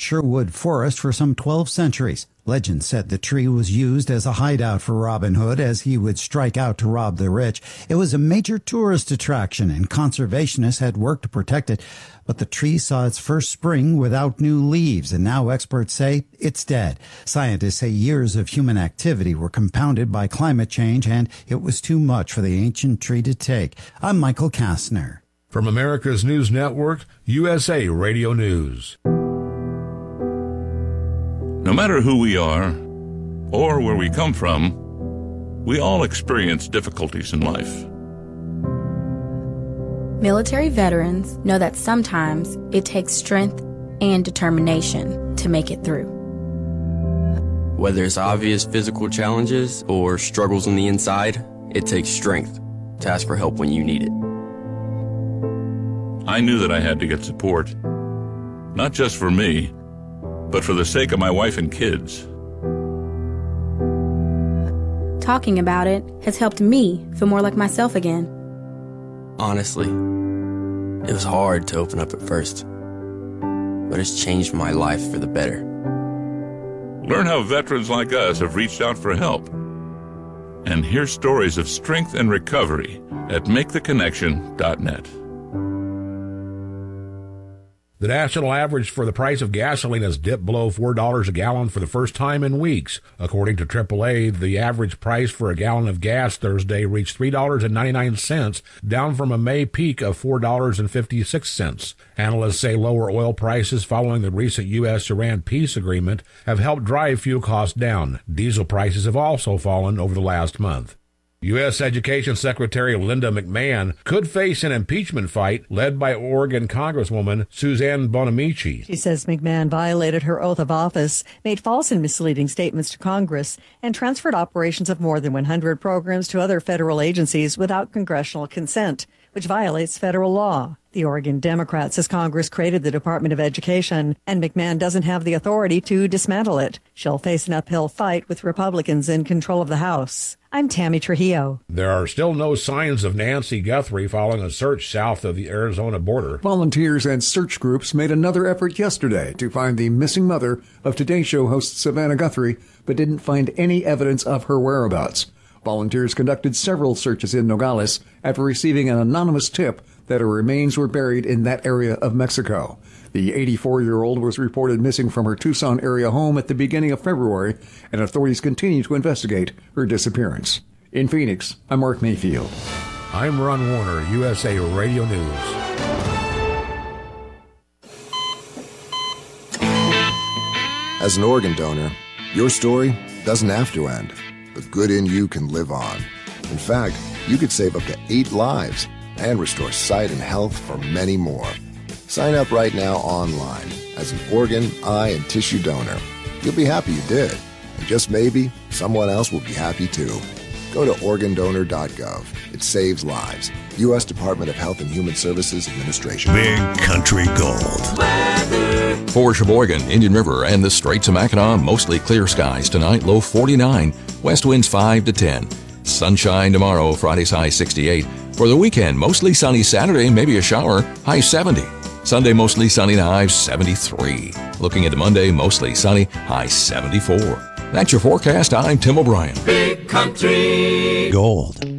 Sherwood Forest for some 12 centuries. Legend said the tree was used as a hideout for Robin Hood as he would strike out to rob the rich. It was a major tourist attraction and conservationists had worked to protect it. But the tree saw its first spring without new leaves, and now experts say it's dead. Scientists say years of human activity were compounded by climate change, and it was too much for the ancient tree to take. I'm Michael Kastner. From America's News Network, USA Radio News. No matter who we are or where we come from, we all experience difficulties in life. Military veterans know that sometimes it takes strength and determination to make it through. Whether it's obvious physical challenges or struggles on the inside, it takes strength to ask for help when you need it. I knew that I had to get support, not just for me, but for the sake of my wife and kids. Talking about it has helped me feel more like myself again. Honestly, it was hard to open up at first, but it's changed my life for the better. Learn how veterans like us have reached out for help. And hear stories of strength and recovery at MakeTheConnection.net. The national average for the price of gasoline has dipped below $4 a gallon for the first time in weeks. According to AAA, the average price for a gallon of gas Thursday reached $3.99, down from a May peak of $4.56. Analysts say lower oil prices following the recent U.S.-Iran peace agreement have helped drive fuel costs down. Diesel prices have also fallen over the last month. U.S. Education Secretary Linda McMahon could face an impeachment fight led by Oregon Congresswoman Suzanne Bonamici. She says McMahon violated her oath of office, made false and misleading statements to Congress, and transferred operations of more than 100 programs to other federal agencies without congressional consent, which violates federal law. The Oregon Democrat says Congress created the Department of Education, and McMahon doesn't have the authority to dismantle it. She'll face an uphill fight with Republicans in control of the House. I'm Tammy Trujillo. There are still no signs of Nancy Guthrie following a search south of the Arizona border. Volunteers and search groups made another effort yesterday to find the missing mother of Today Show host Savannah Guthrie, but didn't find any evidence of her whereabouts. Volunteers conducted several searches in Nogales after receiving an anonymous tip that her remains were buried in that area of Mexico. The 84-year-old was reported missing from her Tucson area home at the beginning of February, and authorities continue to investigate her disappearance. In Phoenix, I'm Mark Mayfield. I'm Ron Warner, USA Radio News. As an organ donor, your story doesn't have to end. The good in you can live on. In fact, you could save up to 8 lives and restore sight and health for many more. Sign up right now online as an organ, eye, and tissue donor. You'll be happy you did, and just maybe someone else will be happy too. Go to organdonor.gov. It saves lives. U.S. Department of Health and Human Services Administration. Big Country Gold. Weather. For Sheboygan, Indian River, and the Straits of Mackinac, mostly clear skies tonight, low 49. West winds 5 to 10. Sunshine tomorrow, Friday's high 68. For the weekend, mostly sunny Saturday, maybe a shower, high 70. Sunday, mostly sunny, high 73. Looking into Monday, mostly sunny, high 74. That's your forecast. I'm Tim O'Brien. Big Country Gold.